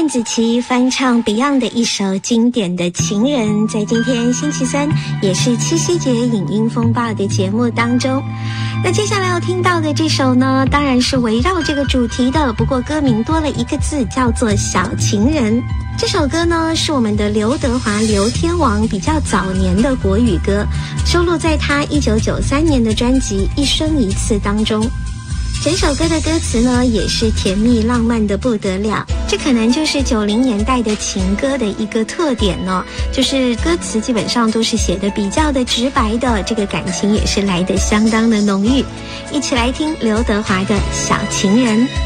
邓紫棋翻唱 Beyond 的一首经典的情人，在今天星期三也是七夕节影音风暴的节目当中。那接下来要听到的这首呢，当然是围绕这个主题的，不过歌名多了一个字，叫做小情人。这首歌呢是我们的刘德华刘天王比较早年的国语歌，收录在他1993年的专辑《一生一次》当中。整首歌的歌词呢也是甜蜜浪漫的不得了，这可能就是90年代的情歌的一个特点呢，就是歌词基本上都是写的比较的直白的，这个感情也是来得相当的浓郁。一起来听刘德华的小情人。